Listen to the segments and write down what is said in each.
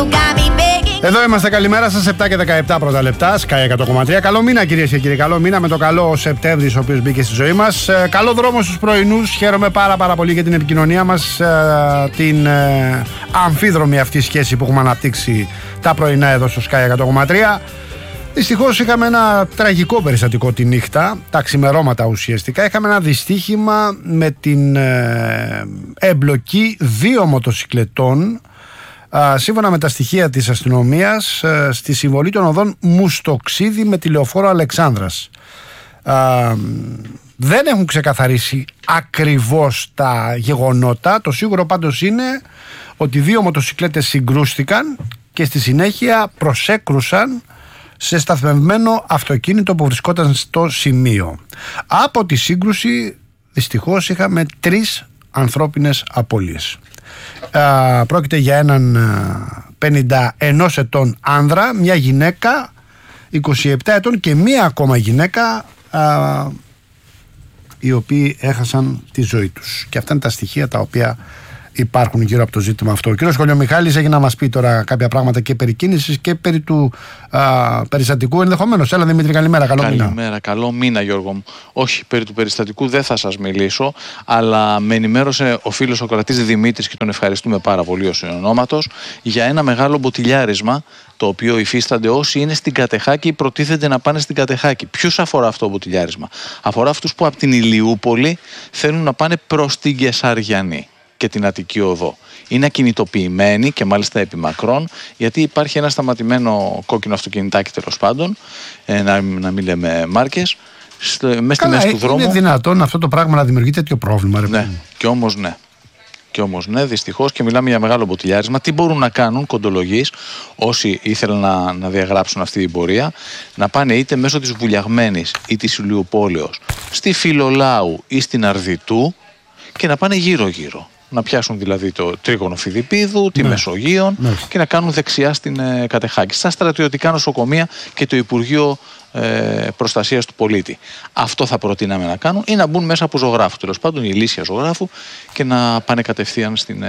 Εδώ είμαστε, καλημέρα σας, 7 και 17 πρώτα λεπτά, Sky 100,3. Καλό μήνα κυρίες και κύριοι, καλό μήνα με το καλό Σεπτέμβρη ο οποίος μπήκε στη ζωή μας. Καλό δρόμο στους πρωινούς, χαίρομαι πάρα πολύ για την επικοινωνία μας, την αμφίδρομη αυτή σχέση που έχουμε αναπτύξει τα πρωινά εδώ στο Sky 100,3. Δυστυχώς είχαμε ένα τραγικό περιστατικό τη νύχτα, τα ξημερώματα ουσιαστικά. Είχαμε ένα δυστύχημα με την εμπλοκή δύο μοτοσικλετών, σύμφωνα με τα στοιχεία της αστυνομίας, στη συμβολή των οδών Μουστοξίδη με τη λεωφόρο Αλεξάνδρας. Δεν έχουν ξεκαθαρίσει ακριβώς τα γεγονότα. Το σίγουρο πάντως είναι ότι δύο μοτοσικλέτες συγκρούστηκαν και στη συνέχεια προσέκρουσαν σε σταθμευμένο αυτοκίνητο που βρισκόταν στο σημείο. Από τη σύγκρουση δυστυχώς είχαμε 3 ανθρώπινες απώλειες. Πρόκειται για έναν 51 ετών άνδρα, μια γυναίκα 27 ετών και μια ακόμα γυναίκα, οι οποίοι έχασαν τη ζωή τους. Και αυτά είναι τα στοιχεία τα οποία υπάρχουν γύρω από το ζήτημα αυτό. Ο κύριος Κολιομιχάλης έχει να μας πει τώρα κάποια πράγματα και περί κίνησης και περί του περιστατικού ενδεχομένως. Έλα Δημήτρη, καλημέρα, καλό μήνα. Καλημέρα, καλό μήνα Γιώργο μου. Όχι, περί του περιστατικού δεν θα σας μιλήσω, αλλά με ενημέρωσε ο φίλος ο κρατής Δημήτρης και τον ευχαριστούμε πάρα πολύ ως ονόματος για ένα μεγάλο μποτιλιάρισμα το οποίο υφίστανται όσοι είναι στην Κατεχάκη ή προτίθενται να πάνε στην Κατεχάκη. Ποιους αφορά αυτό το μποτιλιάρισμα? Αφορά αυτούς που από την Ηλιούπολη θέλουν να πάνε προς την Κεσαριανή και την Αττική Οδό. Είναι ακινητοποιημένοι και μάλιστα επί μακρόν, γιατί υπάρχει ένα σταματημένο κόκκινο αυτοκινητάκι, τέλος πάντων, να μην λέμε μάρκες, μέσα στη μέση του δρόμου. Είναι δυνατόν αυτό το πράγμα να δημιουργεί τέτοιο πρόβλημα, ρε? Ναι, και όμως ναι, δυστυχώς, και μιλάμε για μεγάλο μποτιλιάρισμα. Τι μπορούν να κάνουν κοντολογείς όσοι ήθελαν να διαγράψουν αυτή την πορεία? Να πάνε είτε μέσω της Βουλιαγμένης ή της Ηλιουπόλεως στη Φιλολάου ή στην Αρδιτού και να πάνε γύρω-γύρω. Να πιάσουν δηλαδή το τρίγωνο Φιδιππίδου, τη Μεσογείων και να κάνουν δεξιά στην Κατεχάκη, στα στρατιωτικά νοσοκομεία και το Υπουργείο Προστασίας του Πολίτη. Αυτό θα προτείναμε να κάνουν, ή να μπουν μέσα από ζωγράφου, τέλος πάντων, η Ηλίσια ζωγράφου, και να πάνε κατευθείαν στην.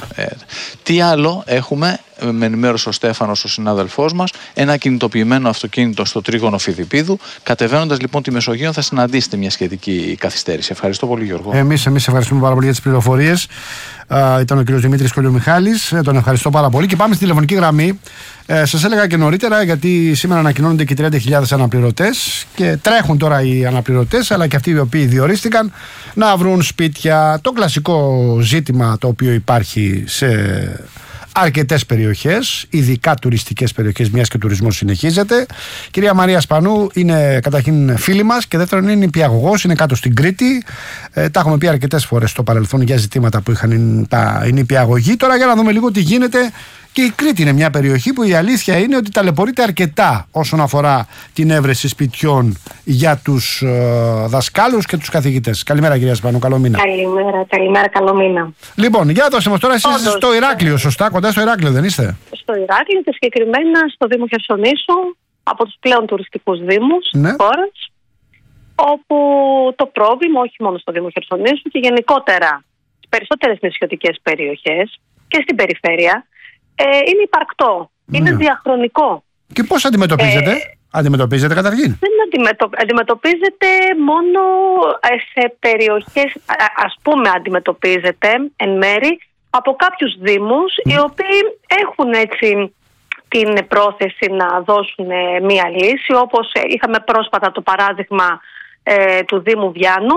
Τι άλλο έχουμε? Με ενημέρωσε ο Στέφανος, ο συνάδελφός μας, ένα κινητοποιημένο αυτοκίνητο στο τρίγωνο Φιδιππίδου. Κατεβαίνοντας λοιπόν τη Μεσογείο θα συναντήσετε μια σχετική καθυστέρηση. Ευχαριστώ πολύ, Γιώργο. Εμείς ευχαριστούμε πάρα πολύ για τις πληροφορίες. Ήταν ο κ. Δημήτρης Κολιομιχάλης. Τον ευχαριστώ πάρα πολύ. Και πάμε στη τηλεφωνική γραμμή. Σας έλεγα και νωρίτερα, γιατί σήμερα ανακοινώνονται και 30.000 αναπληρωτές και τρέχουν τώρα οι αναπληρωτές, αλλά και αυτοί οι οποίοι διορίστηκαν να βρουν σπίτια. Το κλασικό ζήτημα το οποίο υπάρχει σε αρκετές περιοχές, ειδικά τουριστικές περιοχές, μιας και ο τουρισμός συνεχίζεται. Κυρία Μαρία Σπανού είναι καταρχήν φίλη μας και δεύτερον είναι νηπιαγωγός, είναι κάτω στην Κρήτη. Τα έχουμε πει αρκετές φορές στο παρελθόν για ζητήματα που είχαν οι νηπιαγωγοί. Τώρα για να δούμε λίγο τι γίνεται. Και η Κρήτη είναι μια περιοχή που η αλήθεια είναι ότι ταλαιπωρείται αρκετά όσον αφορά την έβρεση σπιτιών για τους δασκάλους και τους καθηγητές. Καλημέρα κυρία Σπανού, καλό μήνα. Καλημέρα, καλό μήνα. Λοιπόν, για δώστε μας τώρα, εσείς είστε στο Ηράκλειο, σωστά? Κοντά στο Ηράκλειο δεν είστε? Στο Ηράκλειο και συγκεκριμένα στο Δήμο Χερσονήσου, από τους πλέον τουριστικούς δήμους της χώρας, όπου το πρόβλημα, όχι μόνο στο Δήμο Χερσονήσου και γενικότερα στις περισσότερες νησιωτικές περιοχές και στην περιφέρεια, είναι υπαρκτό, είναι διαχρονικό. Και πώς αντιμετωπίζετε? Αντιμετωπίζετε καταρχήν? Δεν αντιμετωπίζεται μόνο σε περιοχές, ας πούμε αντιμετωπίζεται εν μέρη από κάποιους δήμους οι οποίοι έχουν έτσι την πρόθεση να δώσουν μία λύση, όπως είχαμε πρόσφατα το παράδειγμα του Δήμου Βιάνου,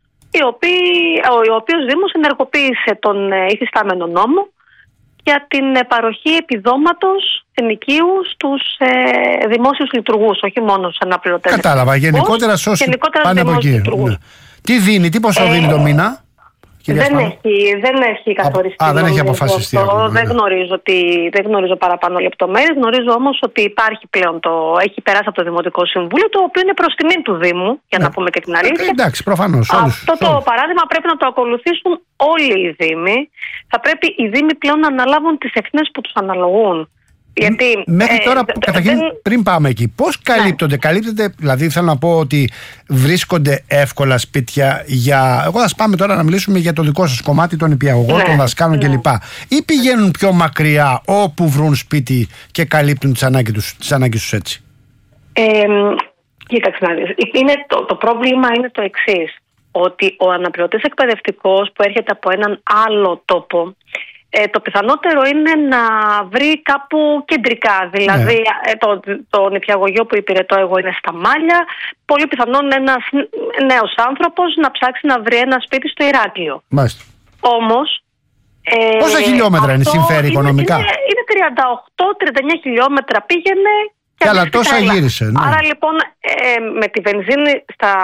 ο οποίος Δήμος ενεργοποίησε τον υφιστάμενο νόμο για την παροχή επιδόματος ενοικίου στους δημόσιους λειτουργούς, όχι μόνο στους αναπληρωτές. Κατάλαβα, γενικότερα σε όσοι πάνε από εκεί. Ναι. Τι δίνει, τι ποσό δίνει το μήνα? Δεν έχει καθοριστεί. Δεν έχει αποφασιστεί. Δεν γνωρίζω παραπάνω λεπτομέρειες. Γνωρίζω όμως ότι υπάρχει πλέον έχει περάσει από το Δημοτικό Συμβούλιο, το οποίο είναι προς τιμή του Δήμου, για να πούμε και την αλήθεια. Εντάξει, προφανώς. Αυτό το παράδειγμα πρέπει να το ακολουθήσουν όλοι οι Δήμοι. Θα πρέπει οι Δήμοι πλέον να αναλάβουν τις ευθύνες που τους αναλογούν. Γιατί, μέχρι τώρα, καταρχήν, πριν πάμε εκεί, πώς καλύπτονται? Καλύπτεται, δηλαδή θέλω να πω ότι βρίσκονται εύκολα σπίτια για. Εγώ θα πάμε τώρα να μιλήσουμε για το δικό σας κομμάτι, των νηπιαγωγών, των δασκάλων κλπ. Ή πηγαίνουν πιο μακριά όπου βρουν σπίτι και καλύπτουν τις ανάγκες τους έτσι? Κοίταξε να δεις. Το πρόβλημα είναι το εξής. Ότι ο αναπληρωτής εκπαιδευτικός που έρχεται από έναν άλλο τόπο, το πιθανότερο είναι να βρει κάπου κεντρικά. Δηλαδή, το νηπιαγωγείο που υπηρετώ εγώ είναι στα Μάλια. Πολύ πιθανόν ένας νέος άνθρωπος να ψάξει να βρει ένα σπίτι στο Ηράκλειο. Μάλιστα. Όμως. Πόσα χιλιόμετρα είναι, συμφέρει οικονομικά? Είναι 38-39 χιλιόμετρα πήγαινε. Αλλά τόσα γύρισε. Ναι. Άρα λοιπόν με τη βενζίνη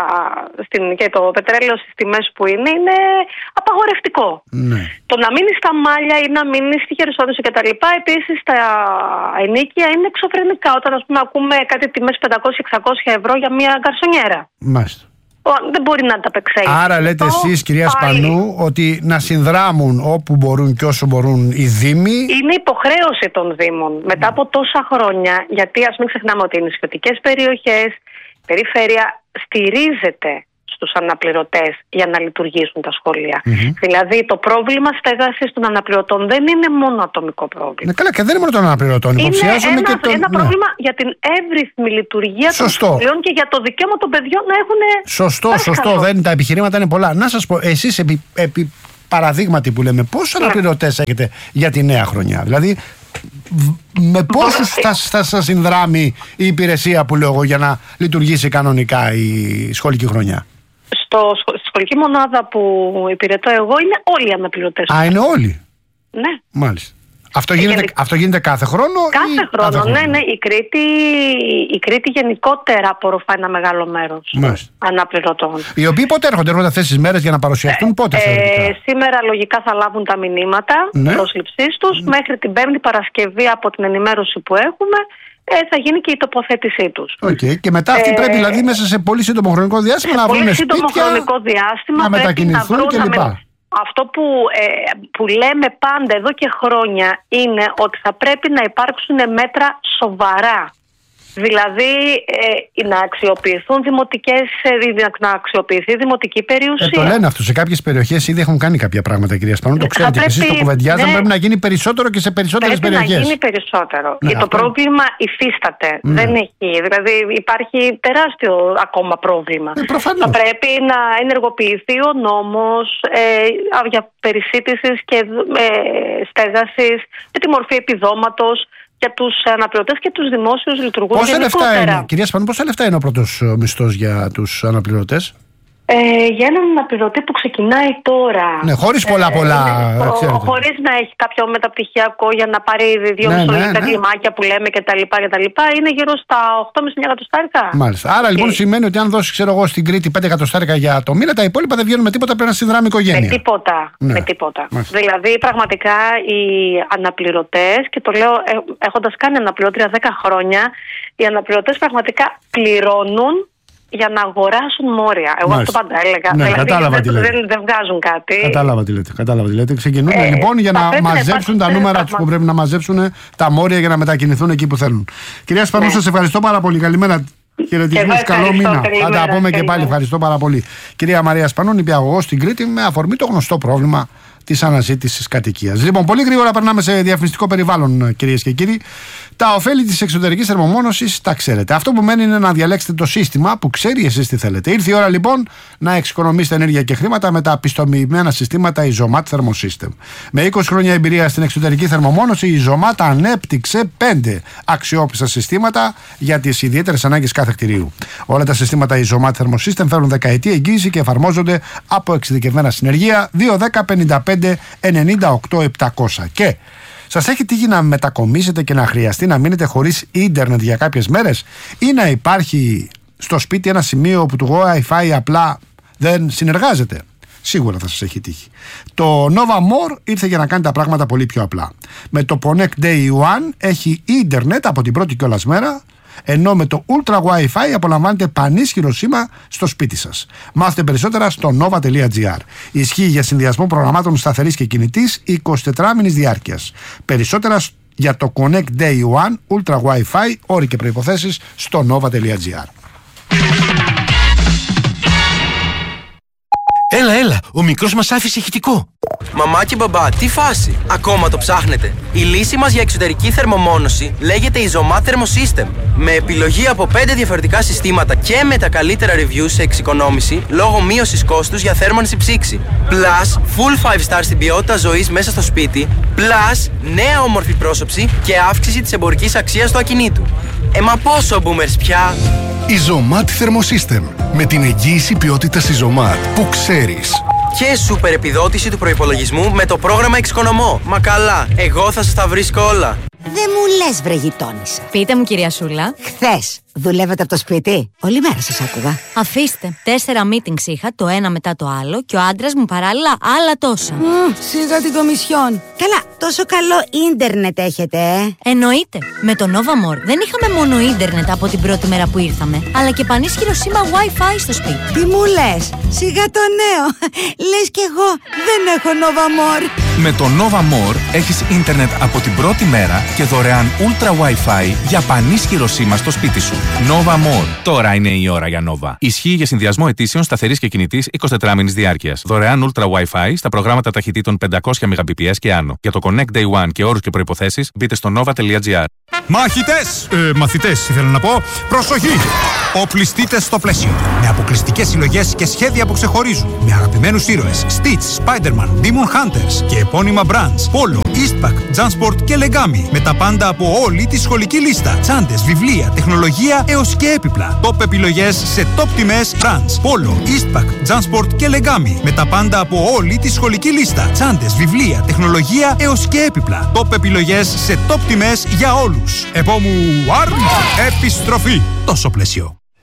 και το πετρέλαιο στις τιμές που είναι απαγορευτικό. Ναι. Το να μείνει στα Μάλια ή να μείνει στη Χερσόνησο κτλ. Επίσης τα ενοίκια είναι εξωφρενικά. Όταν ας πούμε ακούμε κάτι τιμές 500-600 ευρώ για μια γκαρσονιέρα. Μάλιστα. Δεν μπορεί να ανταπεξέλθει. Άρα λέτε εσείς, κυρία Σπανού, ότι να συνδράμουν όπου μπορούν και όσο μπορούν οι Δήμοι. Είναι υποχρέωση των Δήμων μετά από τόσα χρόνια, γιατί ας μην ξεχνάμε ότι οι νησιωτικές περιοχές, η περιφέρεια στηρίζεται στους αναπληρωτές για να λειτουργήσουν τα σχολεία. Δηλαδή το πρόβλημα στέγασης των αναπληρωτών δεν είναι μόνο ατομικό πρόβλημα. Καλά, και δεν είναι μόνο των αναπληρωτών. Είναι ένα πρόβλημα για την εύρυθμη λειτουργία των σχολείων και για το δικαίωμα των παιδιών να έχουν. Σωστό. Τα επιχειρήματα είναι πολλά. Να σας πω, εσείς επί παραδείγματι που λέμε, πόσους αναπληρωτές έχετε για τη νέα χρονιά? Δηλαδή, με πόσους θα σας συνδράμει η υπηρεσία που λέω εγώ για να λειτουργήσει κανονικά η σχολική χρονιά? Στη σχολική μονάδα που υπηρετώ εγώ είναι όλοι οι αναπληρωτές. Είναι όλοι? Ναι. Μάλιστα. Αυτό γίνεται κάθε χρόνο? Κάθε χρόνο, ναι. Η Κρήτη γενικότερα απορροφά ένα μεγάλο μέρος αναπληρωτών. Οι οποίοι πότε έρχονται αυτές τις μέρες για να παρουσιαστούν, πότε σήμερα λογικά θα λάβουν τα μηνύματα πρόσληψής τους. Μέχρι την 5η Παρασκευή από την ενημέρωση που έχουμε θα γίνει και η τοποθέτησή τους. Και μετά αυτοί πρέπει δηλαδή μέσα σε πολύ σύντομο χρονικό διάστημα να βρουν σπίτια, πολύ σύντομο χρονικό διάστημα να μετακινηθούν κλπ. Αυτό που λέμε πάντα εδώ και χρόνια είναι ότι θα πρέπει να υπάρξουν μέτρα σοβαρά. Δηλαδή να αξιοποιηθούν να αξιοποιηθεί δημοτική περιουσία. Το λένε αυτό. Σε κάποιες περιοχές ήδη έχουν κάνει κάποια πράγματα, κυρία Σπανού. Το ξέρετε και εσείς, το κουβεντιάζετε. Πρέπει να γίνει περισσότερο και σε περισσότερες περιοχές. Πρέπει να γίνει περισσότερο. Και το πρόβλημα υφίσταται. Δεν έχει. Δηλαδή υπάρχει τεράστιο ακόμα πρόβλημα. Θα πρέπει να ενεργοποιηθεί ο νόμος για περισύτησης και στέγασης με τη μορφή επιδόματος για τους αναπληρωτές και τους δημόσιους λειτουργούς γενικότερα. Κυρία Σπανού, πόσα λεφτά είναι ο πρώτος μισθός για τους αναπληρωτές? Για έναν αναπληρωτή που ξεκινάει τώρα. Ναι, χωρίς πολλά. Χωρίς να έχει κάποιο μεταπτυχιακό για να πάρει 2 μισθολογικά κλιμάκια που λέμε κτλ. Είναι γύρω στα 8,5 εκατοστάρικα. Μάλιστα. Άρα λοιπόν σημαίνει ότι αν δώσει, ξέρω εγώ, στην Κρήτη 5 εκατοστάρικα για το μήνα, τα υπόλοιπα δεν βγαίνουν με τίποτα, πρέπει να συνδράμει η οικογένεια. Με τίποτα. Δηλαδή πραγματικά οι αναπληρωτές, και το λέω έχοντας κάνει αναπληρώτρια 10 χρόνια, οι αναπληρωτές πραγματικά πληρώνουν για να αγοράσουν μόρια. Εγώ αυτό πάντα έλεγα. Δηλαδή δεν βγάζουν κάτι. Κατάλαβα τι λέτε. Ξεκινούν λοιπόν για να μαζέψουν τα νούμερα τους που πρέπει να μαζέψουν, τα μόρια για να μετακινηθούν εκεί που θέλουν. Κυρία Σπανού, σας ευχαριστώ πάρα πολύ. Καλημέρα. Χαιρετισμούς, καλό μήνα. Θα τα πούμε και πάλι. Ευχαριστώ πάρα πολύ. Κυρία Μαρία Σπανού, νηπιαγωγός στην Κρήτη, με αφορμή το γνωστό πρόβλημα της αναζήτησης κατοικίας. Λοιπόν, πολύ γρήγορα περνάμε σε διαφημιστικό περιβάλλον, κυρίες και κύριοι. Τα ωφέλη της εξωτερικής θερμομόνωσης τα ξέρετε. Αυτό που μένει είναι να διαλέξετε το σύστημα που ξέρει εσείς τι θέλετε. Ήρθε η ώρα λοιπόν να εξοικονομήσετε ενέργεια και χρήματα με τα πιστοποιημένα συστήματα Isomat Thermosystem. Με 20 χρόνια εμπειρία στην εξωτερική θερμομόνωση, η Isomat ανέπτυξε 5 αξιόπιστα συστήματα για τις ιδιαίτερες ανάγκες κάθε κτηρίου. Όλα τα συστήματα Isomat Thermosystem φέρουν δεκαετή εγγύηση και εφαρμόζονται από εξειδικευμένα συνεργεία 210-55-98-700. Και σας έχει τύχει να μετακομίσετε και να χρειαστεί να μείνετε χωρίς ίντερνετ για κάποιες μέρες, ή να υπάρχει στο σπίτι ένα σημείο όπου το Wi-Fi απλά δεν συνεργάζεται? Σίγουρα θα σας έχει τύχει. Το Nova More ήρθε για να κάνει τα πράγματα πολύ πιο απλά. Με το Connect Day One έχει ίντερνετ από την πρώτη κιόλας μέρα, ενώ με το Ultra Wi-Fi απολαμβάνετε πανίσχυρο σήμα στο σπίτι σας. Μάθετε περισσότερα στο nova.gr. Ισχύει για συνδυασμό προγραμμάτων σταθερής και κινητής 24 μήνης διάρκειας. Περισσότερα για το Connect Day One Ultra Wi-Fi, όροι και προϋποθέσεις στο nova.gr. Έλα, ο μικρός μας άφησε ηχητικό. Μαμά και μπαμπά, τι φάση, ακόμα το ψάχνετε? Η λύση μας για εξωτερική θερμομόνωση λέγεται Isomat Thermosystem. Με επιλογή από 5 διαφορετικά συστήματα και με τα καλύτερα reviews σε εξοικονόμηση λόγω μείωσης κόστους για θέρμανση ψήξη. Plus, full 5 star στην ποιότητα ζωής μέσα στο σπίτι. Plus, νέα όμορφη πρόσωψη και αύξηση της εμπορικής αξίας του ακινήτου. Μα πόσο boomers πια! Isomat Thermosystem. Με την εγγύηση ποιότητας Isomat που ξέρεις. Και σούπερ επιδότηση του προϋπολογισμού με το πρόγραμμα Εξοικονομώ. Μα καλά, εγώ θα σας τα βρίσκω όλα. Δεν μου λες, βρε γειτόνισσα. Πείτε μου, κυρία Σούλα. Χθες δουλεύετε από το σπίτι? Όλη μέρα σας άκουγα. Αφήστε. 4 meetings είχα, το ένα μετά το άλλο, και ο άντρας μου παράλληλα άλλα τόσα. Σίγα την κομισιόν. Καλά, τόσο καλό ίντερνετ έχετε, Εννοείται. Με το Nova More δεν είχαμε μόνο ίντερνετ από την πρώτη μέρα που ήρθαμε, αλλά και πανίσχυρο σήμα Wi-Fi στο σπίτι. Τι μου λες? Σιγά το νέο. Λες κι εγώ δεν έχω Nova More. Με το Nova More έχεις ίντερνετ από την πρώτη μέρα και δωρεάν Ultra Wi-Fi για πανίσχυρο σήμα στο σπίτι σου. Nova More. Τώρα είναι η ώρα για Nova. Ισχύει για συνδυασμό αιτήσεων σταθερής και κινητής 24 μήνης διάρκειας. Δωρεάν Ultra Wi-Fi στα προγράμματα ταχυτήτων 500 Mbps και άνω. Για το Connect Day One και όρους και προϋποθέσεις μπείτε στο nova.gr. Μαχητές! Μαθητές ήθελα να πω. Προσοχή! Οπλιστείτε στο πλαίσιο. Με αποκλειστικές συλλογές και σχέδια που ξεχωρίζουν. Με αγαπημένους ήρωες Stitch, Spider-Man, Demon Hunters και επώνυμα brands Polo, Eastpak, Jansport και Legami. Με τα πάντα από όλη τη σχολική λίστα. Τσάντες, βιβλία, τεχνολογία έως και έπιπλα. Top επιλογές σε top τιμές brands Polo, Eastpak, Jansport και Legami. Με τα πάντα από όλη τη σχολική λίστα. Τσάντες, βιβλία, τεχνολογία έως και έπιπλα. Top επιλογές σε top τιμές για όλους. Επόμου Arm, επιστροφή. Τόσο πλαίσιο.